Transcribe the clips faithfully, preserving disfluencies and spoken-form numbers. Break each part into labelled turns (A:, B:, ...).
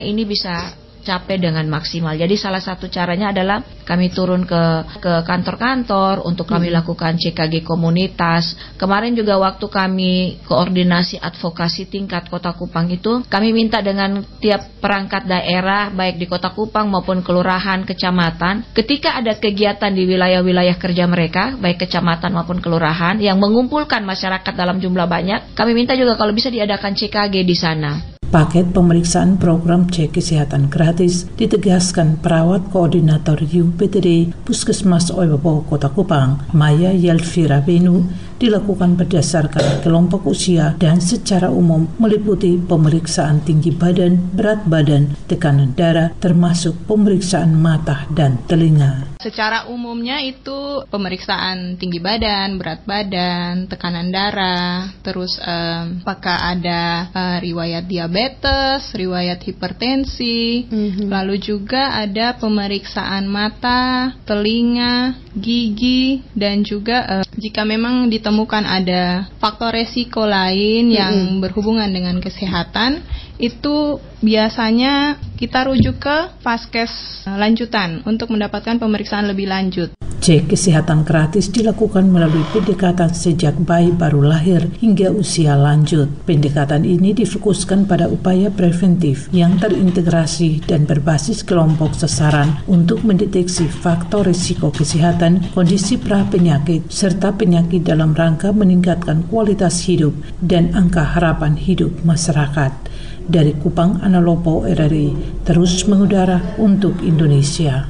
A: ini bisa capai dengan maksimal. Jadi salah satu caranya adalah kami turun ke ke kantor-kantor untuk kami hmm. lakukan C K G komunitas. Kemarin juga waktu kami koordinasi advokasi tingkat Kota Kupang itu, kami minta dengan tiap perangkat daerah baik di Kota Kupang maupun kelurahan, kecamatan, ketika ada kegiatan di wilayah-wilayah kerja mereka, baik kecamatan maupun kelurahan yang mengumpulkan masyarakat dalam jumlah banyak, kami minta juga kalau bisa diadakan C K G di sana.
B: Paket pemeriksaan program cek kesehatan gratis ditegaskan perawat koordinator U P T D Puskesmas Oibobo Kota Kupang, Maya Yelvira Benu, dilakukan berdasarkan kelompok usia dan secara umum meliputi pemeriksaan tinggi badan, berat badan, tekanan darah, termasuk pemeriksaan mata dan telinga.
C: Secara umumnya itu pemeriksaan tinggi badan, berat badan, tekanan darah, terus um, apakah ada uh, riwayat diabetes, riwayat hipertensi, mm-hmm. lalu juga ada pemeriksaan mata, telinga, gigi, dan juga uh, jika memang ditemukan ada faktor resiko lain mm-hmm. yang berhubungan dengan kesehatan, itu biasanya kita rujuk ke Vaskes lanjutan untuk mendapatkan pemeriksaan lebih lanjut.
B: Cek kesehatan gratis dilakukan melalui pendekatan sejak bayi baru lahir hingga usia lanjut. Pendekatan ini difokuskan pada upaya preventif yang terintegrasi dan berbasis kelompok sasaran untuk mendeteksi faktor risiko kesehatan, kondisi pra-penyakit, serta penyakit dalam rangka meningkatkan kualitas hidup dan angka harapan hidup masyarakat. Dari Kupang, Analopo R R I terus mengudara untuk Indonesia.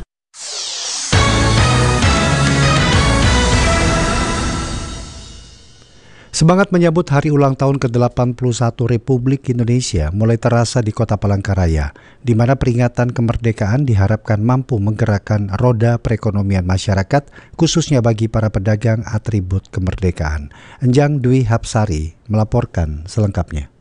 D: Semangat menyambut hari ulang tahun ke delapan puluh satu Republik Indonesia mulai terasa di Kota Palangkaraya, di mana peringatan kemerdekaan diharapkan mampu menggerakkan roda perekonomian masyarakat, khususnya bagi para pedagang atribut kemerdekaan. Enjang Dwi Hapsari melaporkan selengkapnya.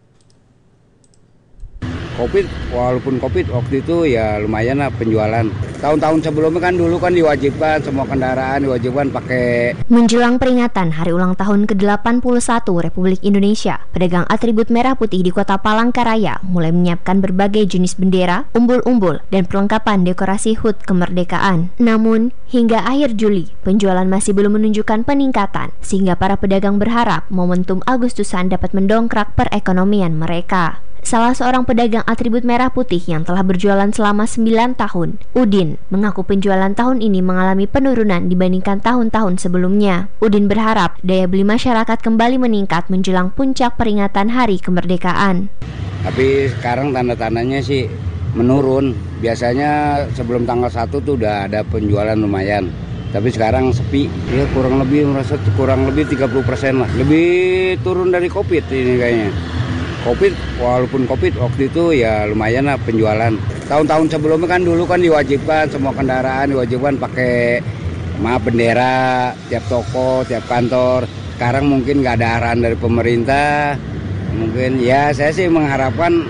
E: Covid, walaupun Covid waktu itu ya lumayan lah penjualan. Tahun-tahun sebelumnya kan dulu kan diwajibkan semua kendaraan diwajibkan pakai.
F: Menjelang peringatan Hari Ulang Tahun ke delapan puluh satu Republik Indonesia, pedagang atribut merah putih di Kota Palangkaraya mulai menyiapkan berbagai jenis bendera, umbul-umbul, dan perlengkapan dekorasi H U T kemerdekaan. Namun, hingga akhir Juli, penjualan masih belum menunjukkan peningkatan, sehingga para pedagang berharap momentum Agustusan dapat mendongkrak perekonomian mereka. Salah seorang pedagang atribut merah putih yang telah berjualan selama sembilan tahun, Udin, mengaku penjualan tahun ini mengalami penurunan dibandingkan tahun-tahun sebelumnya. Udin berharap daya beli masyarakat kembali meningkat menjelang puncak peringatan Hari Kemerdekaan.
E: Tapi sekarang tanda-tandanya sih menurun. Biasanya sebelum tanggal satu tuh udah ada penjualan lumayan. Tapi sekarang sepi, ya kurang lebih merasa kurang lebih tiga puluh persen lah. Lebih turun dari Covid ini kayaknya. Covid, walaupun Covid waktu itu ya lumayan lah penjualan. Tahun-tahun sebelumnya kan dulu kan diwajibkan semua kendaraan diwajibkan pakai maaf bendera tiap toko, tiap kantor. Sekarang mungkin nggak ada arahan dari pemerintah. Mungkin ya saya sih mengharapkan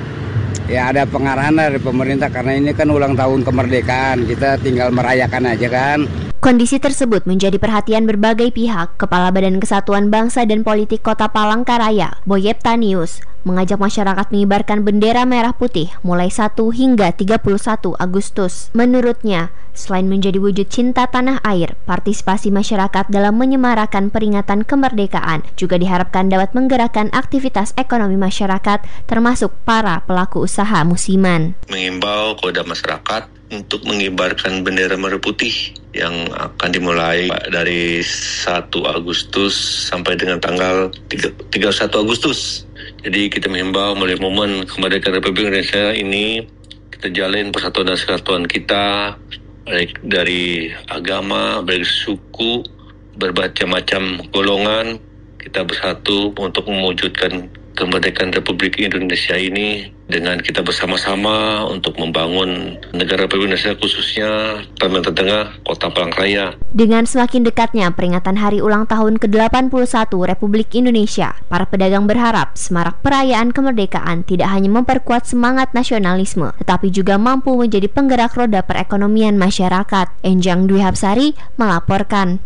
E: ya ada pengarahan dari pemerintah karena ini kan ulang tahun kemerdekaan. Kita tinggal merayakan aja kan.
F: Kondisi tersebut menjadi perhatian berbagai pihak. Kepala Badan Kesatuan Bangsa dan Politik Kota Palangkaraya, Boyep Tanius, mengajak masyarakat mengibarkan bendera merah putih mulai satu hingga tiga puluh satu Agustus. Menurutnya, selain menjadi wujud cinta tanah air, partisipasi masyarakat dalam menyemarakan peringatan kemerdekaan juga diharapkan dapat menggerakkan aktivitas ekonomi masyarakat, termasuk para pelaku usaha musiman.
G: Mengimbau kepada masyarakat untuk mengibarkan bendera merah putih yang akan dimulai dari satu Agustus sampai dengan tanggal tiga puluh satu Agustus. Jadi kita mengimbau melalui momen kemerdekaan Republik Indonesia ini kita jalin persatuan dan kesatuan kita baik dari agama, baik suku, berbagai macam golongan, kita bersatu untuk mewujudkan kemerdekaan Republik Indonesia ini dengan kita bersama-sama untuk membangun negara Republik Indonesia, khususnya Kalimantan Tengah, Kota Palangkaraya.
F: Dengan semakin dekatnya peringatan Hari Ulang Tahun ke delapan puluh satu Republik Indonesia, para pedagang berharap semarak perayaan kemerdekaan tidak hanya memperkuat semangat nasionalisme, tetapi juga mampu menjadi penggerak roda perekonomian masyarakat. Enjang Dwi Hapsari melaporkan.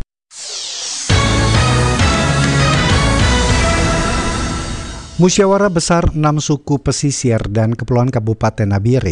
D: Musyawarah Besar enam Suku Pesisir dan Kepulauan Kabupaten Nabire